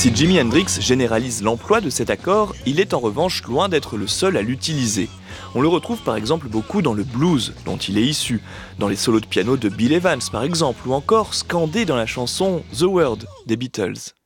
Si Jimi Hendrix généralise l'emploi de cet accord, il est en revanche loin d'être le seul à l'utiliser. On le retrouve par exemple beaucoup dans le blues, dont il est issu, dans les solos de piano de Bill Evans par exemple, ou encore scandé dans la chanson The Word des Beatles.